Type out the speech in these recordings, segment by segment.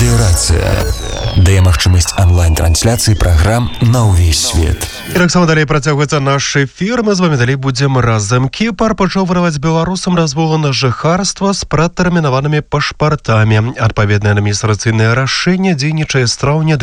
Федэрацыя дае магчымасць онлайн-трансляцыі праграм на ўвесь свет. І таксама далей працягваецца наш эфір. Мы з вами далей будзем разам. Кіпр пачаў выдаваць беларусам дазволы на жыхарства з пратэрмінаванымі пашпартамі. Адпаведнае адміністрацыйнае рашэнне дзейнічае з траўня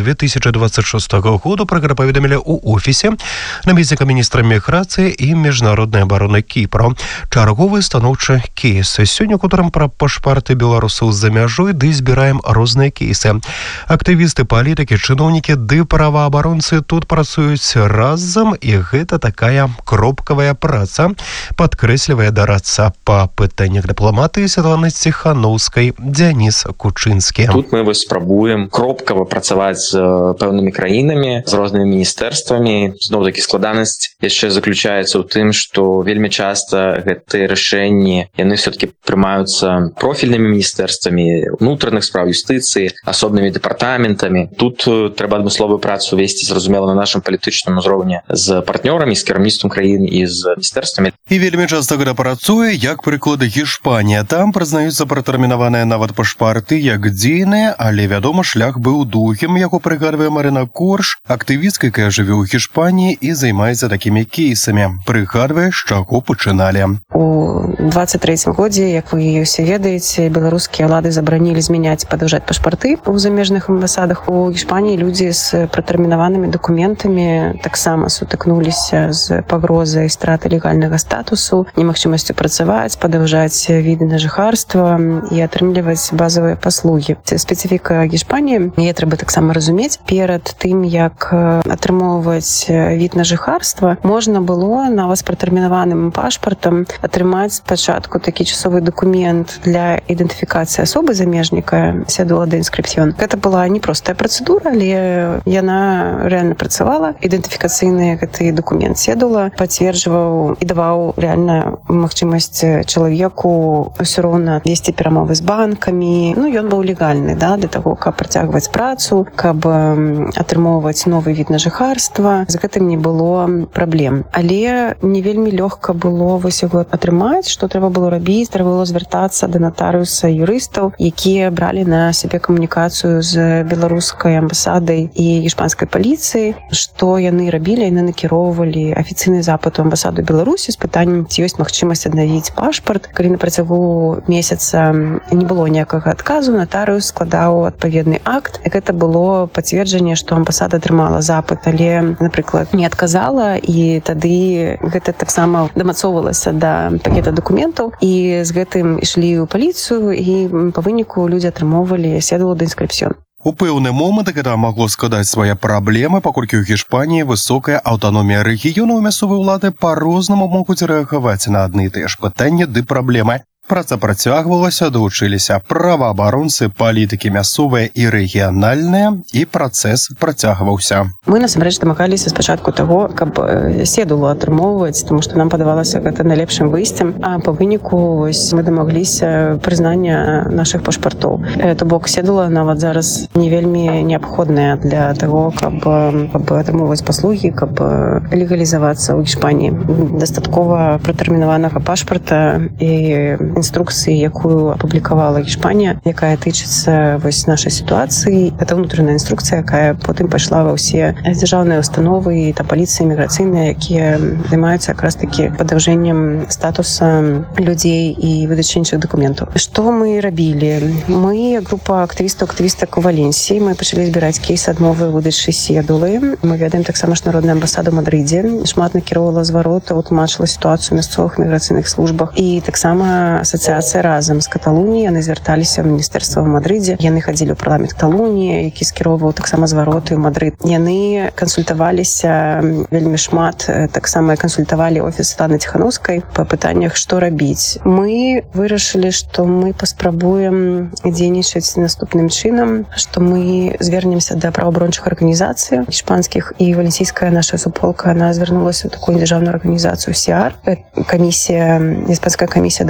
2026 году. Пра гэта паведамілі ў офісе намесніка міністра міграцыі і міжнароднай абароны Кіпру. Чарговы станоўчы кейс. Сёння гутарым пра пашпарты беларусаў за мяжой, ды збіраем розныя кейсы. Актывісты, палітыкі, чыноўнікі ды праваабаронцы тут працуюць разам, і гэта такая кропкавая праца, падкрэслівае дарадца па пытаннях дыпламатыі Святланы Ціханаўскай Дзяніс Кучынскі. Тут мы спрабуем кропкава працаваць з пэўнымі краінамі, з рознымі міністэрствамі. Зноў-такі складанасць яшчэ заключаецца ў тым, што вельмі часта гэтыя рашэнні, яны все-таки прымаюцца профільнымі міністэрствамі унутраных спраў, юстыцыі, асобнымі дэпартаментамі. Тут трэба адмысловую працу весці, зразумела, на нашым палітычным узроўні з партнёрамі, з кіраўніцтвам краін і з міністэрствамі. І вельмі часта гэта працуе, як прыклады Гішпанія. Там прызнаюцца пратэрмінаваныя нават пашпарты як дзейныя, але, вядома, шлях быў доўгім, яго прыгадвае Марына Корж, актывістка, якая жыве ў Гішпаніі і займаецца такімі кейсамі. Прыгадвае, з чаго пачыналі. У 23-м годзе, як вы ўсе ведаеце, беларускія ўлады забаранілі змяняць, падаўжаць пашпарты ў замежных амбасадах. У Гішпаніі людзі з пратэрмінаванымі дакументамі таксама сутыкнуліся з пагрозай страты легальнага статусу, немагчымасцю працаваць, падаўжаць віды на жыхарства і атрымліваць базавыя паслугі. Спецыфіка Гішпаніі, яе трэба таксама разумець. Перад тым, як атрымоўваць від на жыхарства, можна было нават з пратэрмінаваным пашпартам атрымаць спачатку такі часовы дакумент для ідэнтыфікацыі асобы замежніка, cédula d'inscripción. Гэта была непростая працэдура, але яна рэальна працавала. Ідэнтыфікацыйны гэты дакумент cédula пацверджваў і даваў рэальна магчымасць чалавеку ўсё роўна весці перамовы з банкамі. Ён быў легальны, для таго, каб працягваць працу, каб атрымоўваць новы від на жыхарства. З гэтым не было праблем. Але не вельмі лёгка было яго атрымаць. Што трэба было рабіць? Трэба было звяртацца да натарыуса юрыстаў, якія бралі на сябе камунікацыю з беларускай амбасадай і іспанскай паліцыяй. Што яны рабілі? Яны накіроўвалі афіцыйны запыт у амбасаду Беларусі з пытаннем, ці ёсць магчымасць аднавіць пашпарт. Калі на працягу месяца не было ніякага адказу, натарыус складаў адпаведны акт. Гэта было пацверджанне, што амбасада атрымала запыт, але, напрыклад, не адказала, і тады гэта таксама дамацоўвалася да пакета дакументаў, і з гэтым ішлі ў паліцыю, і па выніку людзі атрымоўвалі cédula d'inscripción. У пэўны момант гэта магло складаць свае праблемы, паколькі ў Гішпаніі высокая аўтаномія рэгіёнаў, мясцовыя ўлады па-рознаму могуць рэагаваць на адны і тыя ж пытанні ды праблемы. Праца працягвалася, далучыліся праваабаронцы, палітыкі мясцовыя і рэгіянальныя, і працэс працягваўся. Мы, насамрэч, дамагаліся спачатку таго, каб cédula атрымоўваць, таму што нам падавалася гэта найлепшым выйсцем, а па выніку мы дамагліся прызнання нашых пашпартоў. То бок cédula нават зараз не вельмі неабходная для таго, каб атрымоўваць паслугі, каб легалізавацца ў Гішпаніі. Дастаткова пратэрмінаванага пашпарта і інструкцыі, якую апублікавала Гішпанія, якая тычыцца нашай сітуацыі. Гэта ўнутраная інструкцыя, якая потым пайшла ва ўсе дзяржаўныя установы та паліцыі міграцыйныя, якія займаюцца якраз такі падаўжэннем статуса людзей і выдачы іншых дакументаў. Што мы рабілі? Мы, група актывістак у Валенсіі, мы пачалі збіраць кейс адмовы выдачы cédулы. Мы ведаем таксама міжнародную амбасаду ў Мадрыдзе. Шмат накіроўвала зваротаў, тлумачыла сітуацыю ў мясцовых міграцыйных службах. І таксама асацыяцыя разам з Каталуніяй, яны звярталіся ў міністэрства ў Мадрыдзе. Яны хадзілі ў парламент Каталуніі, які скіроўваў таксама звароты ў Мадрыд. Яны кансультаваліся вельмі шмат, таксама кансультавалі офіс Святланы Ціханаўскай па пытаннях, што рабіць. Мы вырашылі, што мы паспрабуем дзейнічаць наступным чынам, што мы звернемся да праваабарончых арганізацый іспанскіх, і валенсійская наша суполка, она звярнулася ў такую дзяржаўную арганізацыю СИАР, іспанская камісія дапамогі ў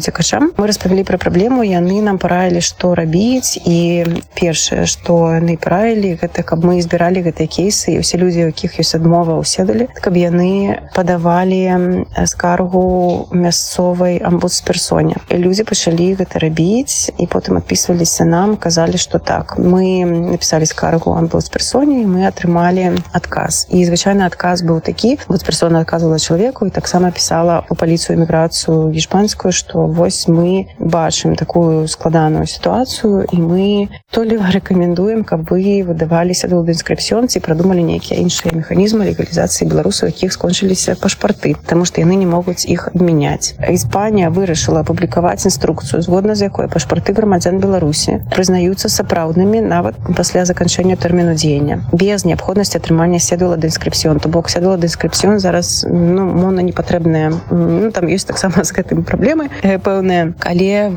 уцекачам. Мы распавялі пра праблему, яны нам параілі, што рабіць, і першае, што яны параілі, гэта каб мы збіралі гэтыя кейсы, і ўсе людзі, у якіх ёсць адмова ў седале, каб яны падавалі скаргу мясцовай амбудсперсоне. І людзі пачалі гэта рабіць, і потым адпісваліся нам, казалі, што так, мы напісалі скаргу амбудсперсоне, і мы атрымалі адказ. І звычайны адказ быў такі, амбудсперсона адказвала чалавеку і таксама пісала у паліцыю іміграцыю іспанскую, што вось мы бачым такую складаную сітуацыю, і мы толева рэкамендуем, каб вы выдавалі сядул d'inscripción ці прадумалі нейкія іншыя механізмы легалізацыі беларусаў, якіх скончыліся пашпарты, таму што яны не могуць іх абмяняць. Іспанія вырашыла апублікаваць інструкцыю, згодна з якой пашпарты грамадзян Беларусі прызнаюцца сапраўднымі нават пасля заканчэння тэрміну дзеяння, без неабходнасці атрымання сядула d'inscripción. То бок сядула d'inscripción зараз мона не патрэбная. Там ёсць таксама з гэтым праблемы пэўныя, але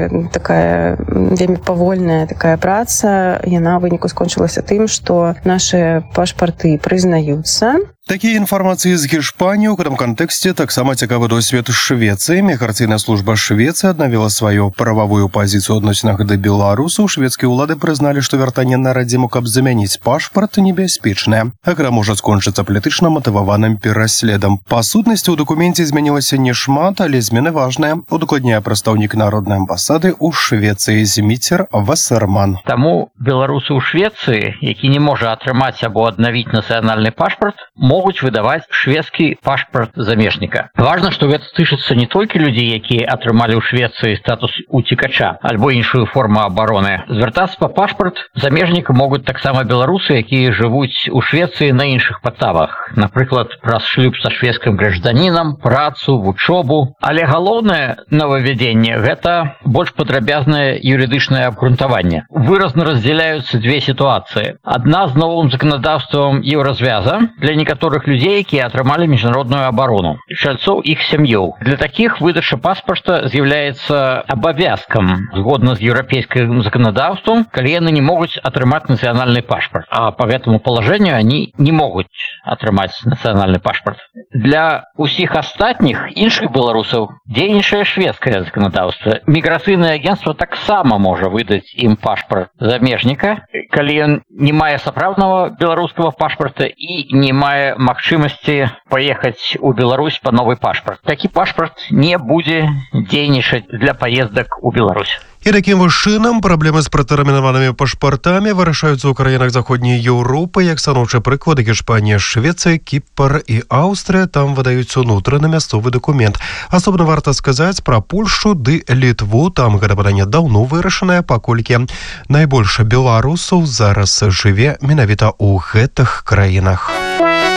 такая вельмі павольная такая праца, яна ў выніку скончылася тым, што нашы пашпарты прызнаюцца. Такія інфармацыі з Гішпаніі ў гэтым кантэксце таксама цікавы досвед Швецыі. Міграцыйная служба Швецыі аднавіла сваю прававую пазіцыю ў адносінах да беларусаў. Шведскія ўлады прызналі, што вяртанне на радзіму, каб замяніць пашпарт, небяспечнае. Гра можа скончыцца палітычна матываваным пераследам. Па сутнасці ў дакуменце змянілася не шмат, але змены важныя. Удакладняе прадстаўнік народнай амбасады ў Швецыі Зміцер Вассерман. Таму беларусы ў Швецыі, які не можа атрымаць або аднавіць нацыянальны пашпарт, могуць выдаваць шведскі пашпарт замежніка. Важна, што гэта тычыцца не толькі людзей, якія атрымалі ў Швецыі статус уцекача альбо іншую форму абароны. Звяртацца па пашпарт замежніка могуць таксама беларусы, якія жывуць у Швецыі на іншых падставах, напрыклад, праз шлюб са шведскім гражданінам, працу, вучобу. Але галоўнае новаввядзенне – гэта больш падрабязнае юрыдычнае абгрунтаванне. Выразна раздзяляюцца дзве сітуацыі. Адна з новым заканадаўствам Еўразвяза для некаторых людзей, якія атрымалі міжнародную абарону, чальцоў іх сям'ёў. Для такіх выдача паспарта з'яўляецца абавязкам згодна з еўрапейскім заканадаўствам, калі яны не могуць атрымаць нацыянальны пашпарт. А по гэтаму палажэнню они не могуць атрымаць нацыянальны пашпарт. Для ўсіх астатніх іншых беларусаў дзейнічае шведскае заканадаўства. Міграцыйнае агенцтва таксама можа выдаць ім пашпарт замежніка, калі ён не мае сапраўднага беларускага пашпарта і не мае магчымасці паехаць у Беларусь па новы пашпарт. Такі пашпарт не будзе дзейнічаць для паездак у Беларусь. І такім чынам праблемы з пратэрмінаванымі пашпартамі вырашаюцца ў краінах заходняй Еўропы, як станоўчыя прыклады Гішпанія, Швецыя, Кіпр і Аўстрыя. Там выдаюць унутраны мясцовы дакумент. Асобна варта сказаць пра Польшу ды Літву. Там гэта пытанне даўно вырашанае, паколькі найбольш беларусаў зараз жыве менавіта ў гэтых краінах.